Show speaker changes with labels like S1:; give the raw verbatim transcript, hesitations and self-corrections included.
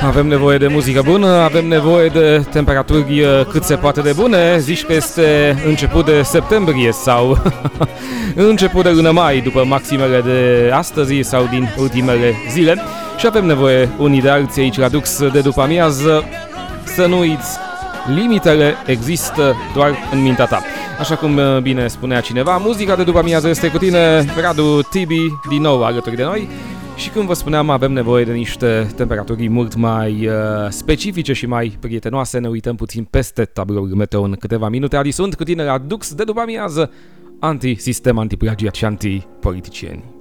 S1: Avem nevoie de muzică bună, avem nevoie de temperaturi cât se poate de bune. Zici că este început de septembrie sau început de luna mai, după maximele de astăzi sau din ultimele zile. Și avem nevoie unii de alții aici la Dux de după amiază. Să nu uiți, limitele există doar în mintea ta. Așa cum bine spunea cineva, muzica de după amiază este cu tine. Radu Tibi din nou alături de noi. Și cum vă spuneam, avem nevoie de niște temperaturi mult mai uh, specifice și mai prietenoase. Ne uităm puțin peste tabloul meteo în câteva minute. Adi sunt cu tine la Dux de după amiază, anti-sistem, anti-plagiat și anti-politicieni.